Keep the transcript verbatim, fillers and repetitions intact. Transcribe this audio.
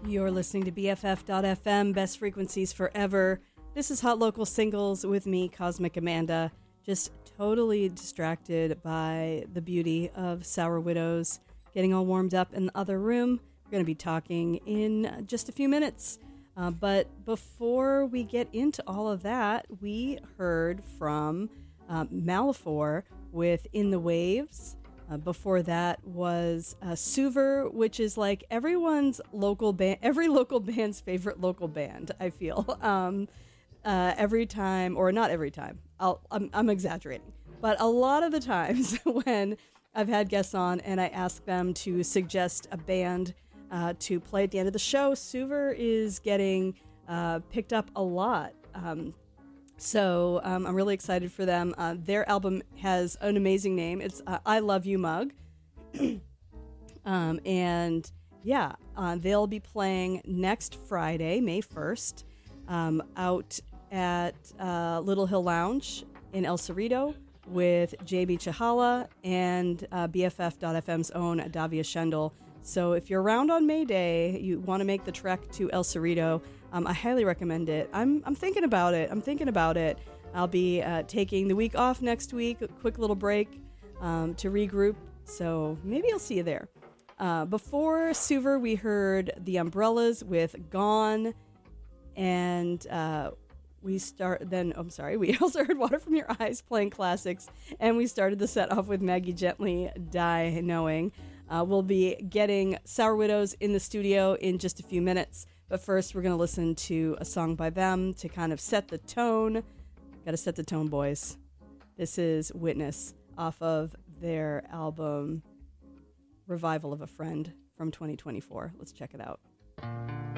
You're listening to B F F dot F M, Best Frequencies Forever. This is Hot Local Singles with me, Cosmic Amanda, just totally distracted by the beauty of Sour Widows, getting all warmed up in the other room. We're going to be talking in just a few minutes. Uh, but before we get into all of that, we heard from uh, Malifor with In the Waves. Uh, before that was uh, Suver, which is like everyone's local band, every local band's favorite local band, I feel. Um, uh, every time, or not every time, I'll, I'm, I'm exaggerating, but a lot of the times when I've had guests on and I ask them to suggest a band uh, to play at the end of the show, Suver is getting uh, picked up a lot. Um, So um, I'm really excited for them. Uh, their album has an amazing name. It's uh, I Love You Mug. um, and yeah, uh, they'll be playing next Friday, May first, um, out at uh, Little Hill Lounge in El Cerrito with J B Chahala and uh, B F F dot F M's own Davia Schendel. So if you're around on May Day, you want to make the trek to El Cerrito, Um, I highly recommend it. I'm I'm thinking about it. I'm thinking about it. I'll be uh, taking the week off next week, a quick little break um, to regroup. So maybe I'll see you there. Uh, before Suver, we heard The Umbrellas with Gone, and uh, we start. Then oh, I'm sorry. We also heard Water from Your Eyes playing classics, and we started the set off with Maggie Gently, Die Knowing. Uh, we'll be getting Sour Widows in the studio in just a few minutes. But first, we're going to listen to a song by them to kind of set the tone. Got to set the tone, boys. This is Witness off of their album Revival of a Friend from twenty twenty-four. Let's check it out.